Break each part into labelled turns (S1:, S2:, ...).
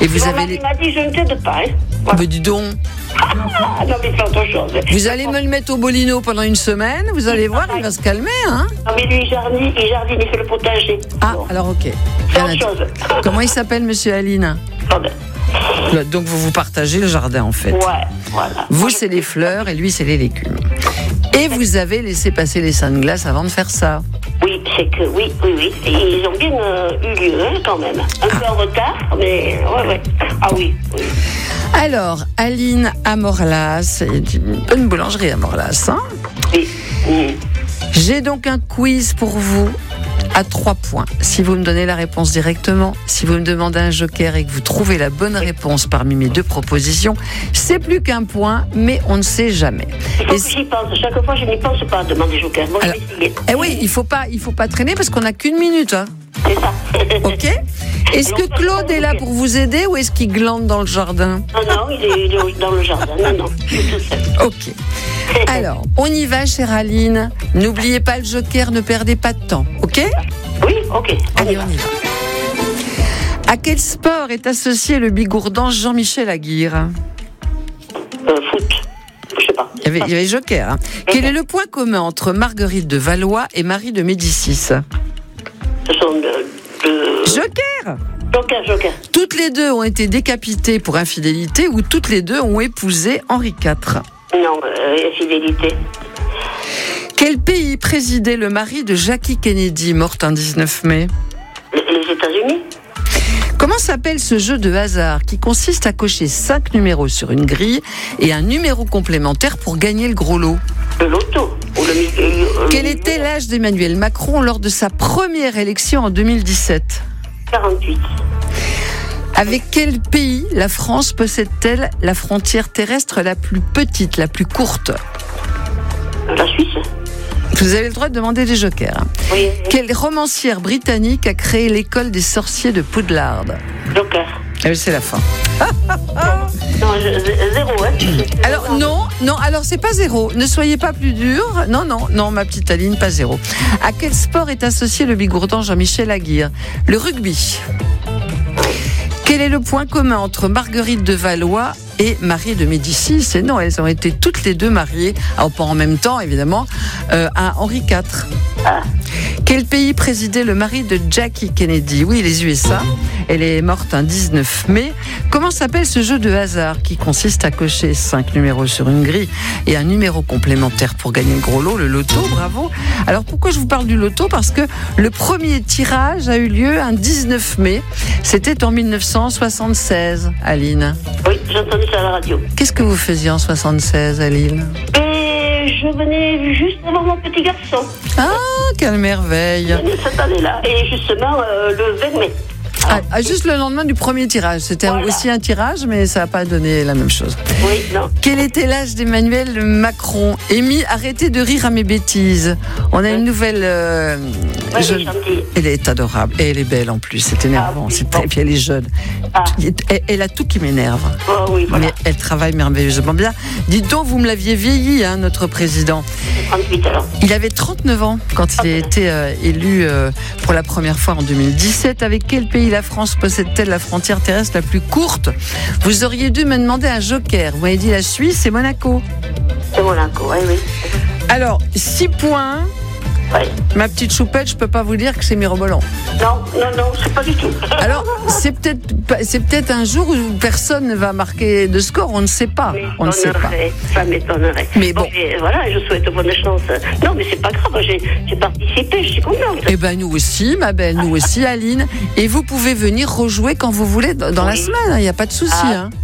S1: Et vous avez
S2: Il m'a dit, je ne t'aide pas. Hein.
S1: Voilà. Mais dis donc.
S2: Non, mais c'est autre chose.
S1: Vous allez me le mettre au bolino pendant une semaine, vous allez voir, il va se calmer, hein.
S2: Non, mais lui, il jardine, il fait le potager.
S1: Ah, alors ok.
S2: C'est autre chose.
S1: Comment il s'appelle, monsieur Aline?
S2: Claude.
S1: Donc vous partagez le jardin, en fait.
S2: Ouais, voilà.
S1: Vous, c'est les fleurs et lui, c'est les légumes. Et vous avez laissé passer les seins de glace avant de faire ça?
S2: Oui, c'est que oui. Et ils ont bien eu lieu, hein, quand même. Un peu en retard, mais ouais. Ah oui.
S1: Alors, Aline à Morlas, c'est une bonne boulangerie à Morlas, hein?
S2: Oui.
S1: J'ai donc un quiz pour vous à 3 points. Si vous me donnez la réponse directement, si vous me demandez un joker et que vous trouvez la bonne réponse parmi mes 2 propositions, c'est plus qu'un point, mais on ne sait jamais.
S2: J'y pense. Chaque fois, je n'y pense pas à demander joker. Bon,
S1: alors,
S2: je vais essayer.
S1: Eh oui, il faut pas traîner parce qu'on n'a qu'une minute, hein.
S2: C'est ça.
S1: Ok. Est-ce que Claude est là pour vous aider ou est-ce qu'il glande dans le jardin?
S2: Non, il est dans le jardin. Non, je suis tout seul.
S1: Ok. Alors, on y va, chère Aline. N'oubliez pas le joker, ne perdez pas de temps, ok?
S2: Oui, ok.
S1: Allez, on y va. À quel sport est associé le bigourdan Jean-Michel Aguirre?
S2: Foot. Je sais pas.
S1: Il y avait joker. Hein. Quel est le point commun entre Marguerite de Valois et Marie de Médicis?
S2: Ce sont
S1: Joker.
S2: Joker.
S1: Toutes les 2 ont été décapitées pour infidélité ou toutes les 2 ont épousé Henri IV?
S2: Non, infidélité.
S1: Quel pays présidait le mari de Jackie Kennedy, morte un 19 mai?
S2: Les États-Unis.
S1: Comment s'appelle ce jeu de hasard qui consiste à cocher 5 numéros sur une grille et un numéro complémentaire pour gagner le gros lot?
S2: Le loto.
S1: Quel était l'âge d'Emmanuel Macron lors de sa première élection en 2017?
S2: 48.
S1: Avec quel pays la France possède-t-elle la frontière terrestre la plus petite, la plus courte?
S2: La Suisse.
S1: Vous avez le droit de demander des jokers.
S2: Oui.
S1: Quelle romancière britannique a créé l'école des sorciers de Poudlard?
S2: Joker.
S1: C'est la fin.
S2: Non, 0, hein.
S1: Alors non, alors c'est pas 0. Ne soyez pas plus dur. Non, ma petite Aline, pas 0. À quel sport est associé le bigourdan Jean-Michel Aguirre? Le rugby. Quel est le point commun entre Marguerite de Valois et Marie de Médicis? Et non, elles ont été toutes les 2 mariées, alors pas en même temps évidemment, à Henri IV. Quel pays présidait le mari de Jackie Kennedy? Oui, les USA. Elle est morte un 19 mai. Comment s'appelle ce jeu de hasard qui consiste à cocher 5 numéros sur une grille et un numéro complémentaire pour gagner le gros lot, le loto? Bravo. Alors pourquoi je vous parle du loto? Parce que le premier tirage a eu lieu un 19 mai. C'était en 1976, Aline.
S2: Oui, j'ai entendu ça à la radio.
S1: Qu'est-ce que vous faisiez en 76, Aline?
S2: Je venais juste avoir mon petit garçon.
S1: Ah, quelle merveille!
S2: Cette année-là. Et justement, le 20 mai.
S1: Juste le lendemain du premier tirage. C'était aussi un tirage, mais ça n'a pas donné la même chose.
S2: Oui, non.
S1: Quel était l'âge d'Emmanuel Macron? Amy, arrêtez de rire à mes bêtises. On a une nouvelle jeune. Elle est adorable. Et elle est belle en plus. C'est énervant. Et puis elle est jeune. Elle a tout qui m'énerve.
S2: Oui, voilà.
S1: Mais elle travaille merveilleusement bien. Dites donc, vous me l'aviez vieilli, hein, notre président.
S2: 38 alors.
S1: Il avait 39 ans quand il a été élu pour la première fois en 2017. Avec quel pays la France possède-t-elle la frontière terrestre la plus courte? Vous auriez dû me demander un joker. Vous m'avez dit la Suisse et Monaco.
S2: C'est Monaco, oui.
S1: Alors, 6 points.
S2: Ouais.
S1: Ma petite choupette, je peux pas vous dire que c'est mirobolant.
S2: Non, c'est pas du tout.
S1: Alors, c'est peut-être un jour où personne ne va marquer de score, on ne sait pas. On ne sait pas.
S2: Ça m'étonnerait.
S1: Mais bon.
S2: Voilà, je souhaite bonne chance. Non, mais c'est pas grave, j'ai participé, je suis contente.
S1: Eh ben nous aussi, ma belle, nous aussi, Aline. Et vous pouvez venir rejouer quand vous voulez dans la semaine, il n'y a pas de souci.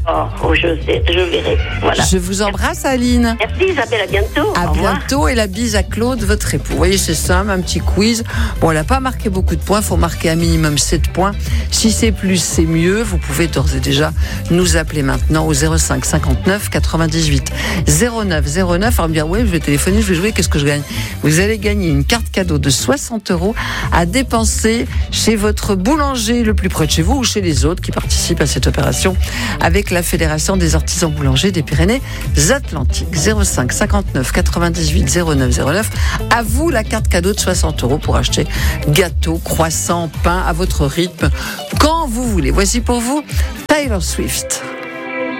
S2: Je verrai. Voilà.
S1: Je vous embrasse, Aline.
S2: Merci Isabelle, à bientôt.
S1: À bientôt et la bise à Claude, votre époux. Vous voyez, c'est simple, un petit quiz. Bon, elle n'a pas marqué beaucoup de points, il faut marquer un minimum 7 points. Si c'est plus, c'est mieux. Vous pouvez d'ores et déjà nous appeler maintenant au 05 59 98 09 09. Alors me dire, oui, je vais téléphoner, je vais jouer, qu'est-ce que je gagne? Vous allez gagner une carte cadeau de 60 € à dépenser chez votre boulanger le plus près de chez vous ou chez les autres qui participent à cette opération avec la Fédération des artisans boulangers des Pyrénées-Atlantiques. 05 59 98 09 09. À vous la carte carte cadeau de 60 € pour acheter gâteaux, croissants, pain à votre rythme, quand vous voulez. Voici pour vous Taylor Swift.